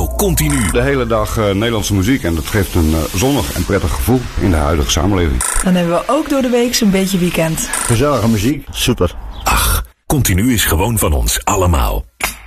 Radio Continu. De hele dag Nederlandse muziek en dat geeft een zonnig en prettig gevoel in de huidige samenleving. Dan hebben we ook door de week zo'n beetje weekend. Gezellige muziek, super. Ach, Continu is gewoon van ons allemaal.